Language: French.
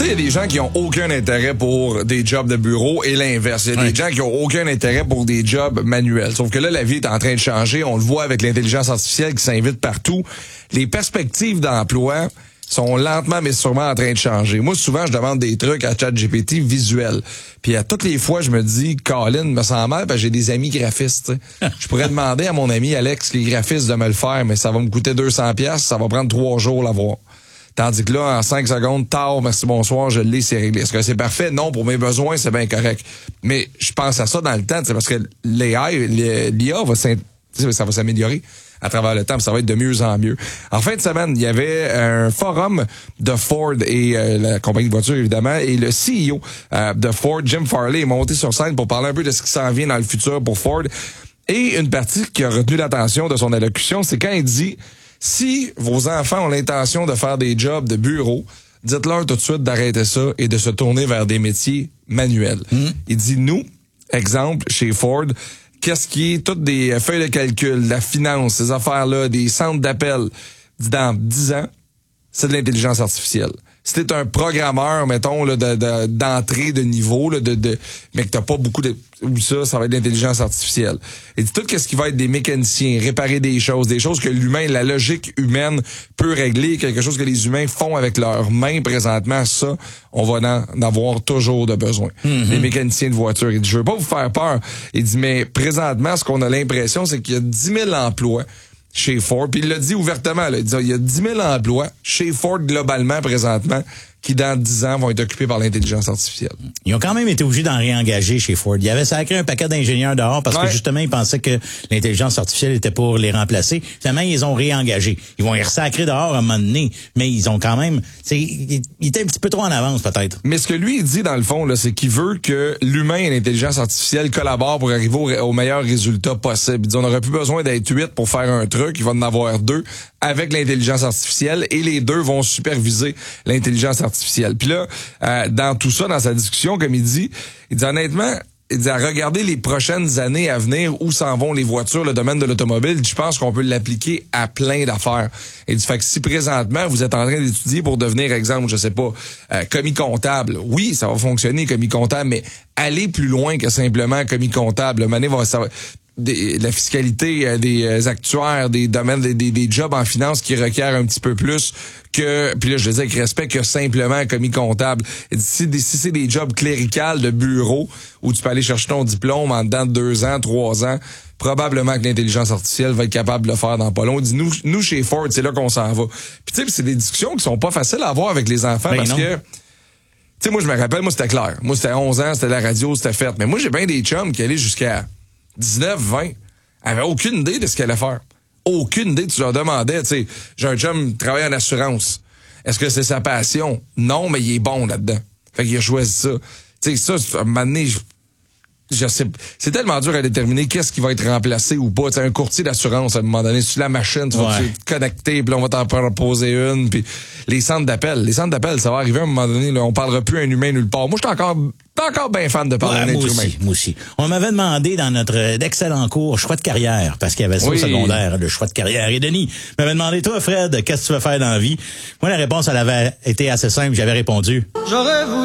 sais, il y a des gens qui ont aucun intérêt pour des jobs de bureau et l'inverse. Il y a des gens qui ont aucun intérêt pour des jobs manuels. Sauf que là, la vie est en train de changer. On le voit avec l'intelligence artificielle qui s'invite partout. Les perspectives d'emploi sont lentement mais sûrement en train de changer. Moi, souvent, je demande des trucs à ChatGPT visuels. Puis à toutes les fois, je me dis, Colin, me sent mal parce que j'ai des amis graphistes. Je pourrais demander à mon ami Alex, qui est graphiste, de me le faire, mais ça va me coûter 200$, ça va prendre 3 jours l'avoir. Tandis que là, en 5 secondes, tard, merci, bonsoir, je l'ai, c'est réglé. Est-ce que c'est parfait? Non, pour mes besoins, c'est bien correct. Mais je pense à ça dans le temps, parce que l'IA ça va s'améliorer à travers le temps, ça va être de mieux en mieux. En fin de semaine, il y avait un forum de Ford et la compagnie de voitures, évidemment, et le CEO de Ford, Jim Farley, est monté sur scène pour parler un peu de ce qui s'en vient dans le futur pour Ford. Et une partie qui a retenu l'attention de son allocution, c'est quand il dit « Si vos enfants ont l'intention de faire des jobs de bureau, dites-leur tout de suite d'arrêter ça et de se tourner vers des métiers manuels. Il dit « Nous, exemple, chez Ford, qu'est-ce qui est toutes des feuilles de calcul, la finance, ces affaires-là, des centres d'appel, dans 10 ans, c'est de l'intelligence artificielle. Si t'es un programmeur, mettons, là, d'entrée de niveau, là, mais que t'as pas beaucoup de... Ou ça va être l'intelligence artificielle. Et tout ce qui va être des mécaniciens, réparer des choses que l'humain, la logique humaine peut régler, quelque chose que les humains font avec leurs mains présentement, ça, on va en avoir toujours de besoin. Les mécaniciens de voitures. Il dit, je veux pas vous faire peur. Il dit, mais présentement, ce qu'on a l'impression, c'est qu'il y a 10 000 emplois chez Ford, puis il l'a dit ouvertement, là, il dit, il y a 10 000 emplois chez Ford globalement présentement qui dans 10 ans vont être occupés par l'intelligence artificielle. Ils ont quand même été obligés d'en réengager chez Ford. Il y avait sacré un paquet d'ingénieurs dehors parce que justement, ils pensaient que l'intelligence artificielle était pour les remplacer. Finalement, ils ont réengagé. Ils vont y ressacrer dehors à un moment donné, mais ils ont quand même... Ils étaient un petit peu trop en avance, peut-être. Mais ce que lui, il dit, dans le fond, là, c'est qu'il veut que l'humain et l'intelligence artificielle collaborent pour arriver au meilleur résultat possible. Il dit, on n'aurait plus besoin d'être 8 pour faire un truc, il va en avoir 2 avec l'intelligence artificielle et les 2 vont superviser l'intelligence artificielle. Puis là, dans tout ça, dans sa discussion, comme il dit honnêtement, il dit à regarder les prochaines années à venir, où s'en vont les voitures, le domaine de l'automobile, je pense qu'on peut l'appliquer à plein d'affaires. Et du fait que si présentement, vous êtes en train d'étudier pour devenir, exemple, je sais pas, commis comptable, oui, ça va fonctionner, commis comptable, mais aller plus loin que simplement commis comptable. La fiscalité des actuaires, des domaines, des jobs en finance qui requièrent un petit peu plus que, puis là je le dis avec respect, que simplement commis comptable. Si c'est des jobs cléricales de bureau où tu peux aller chercher ton diplôme en dedans de 2 ans, 3 ans, probablement que l'intelligence artificielle va être capable de le faire dans pas long. On dit, nous chez Ford, c'est là qu'on s'en va. Puis tu sais, c'est des discussions qui sont pas faciles à avoir avec les enfants parce que... Tu sais, moi je me rappelle, moi c'était clair. Moi c'était 11 ans, c'était la radio, c'était fait. Mais moi j'ai bien des chums qui allaient jusqu'à 19, 20, avaient aucune idée de ce qu'elle allait faire. Aucune idée. Tu leur demandais, tu sais, j'ai un chum qui travaille en assurance. Est-ce que c'est sa passion? Non, mais il est bon là-dedans. Fait qu'il a choisi ça. Tu sais, ça, à un moment donné, je sais, c'est tellement dur à déterminer qu'est-ce qui va être remplacé ou pas. Tu sais, un courtier d'assurance, à un moment donné, sur la machine, tu vas te connecter, puis on va t'en proposer une, puis les centres d'appel, ça va arriver à un moment donné, là, on parlera plus à un humain nulle part. Moi, je suis encore bien fan de parler à un être humain. Moi aussi. On m'avait demandé dans notre excellent cours choix de carrière, parce qu'il y avait ça au secondaire, le choix de carrière. Et Denis m'avait demandé, toi, Fred, qu'est-ce que tu veux faire dans la vie? Moi, la réponse, elle avait été assez simple. J'avais répondu.